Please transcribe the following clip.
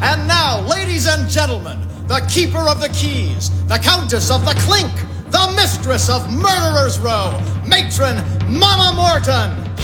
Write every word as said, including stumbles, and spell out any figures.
And now, ladies and gentlemen, the keeper of the keys, the countess of the clink, the mistress of Murderers Row, matron Mama Morton.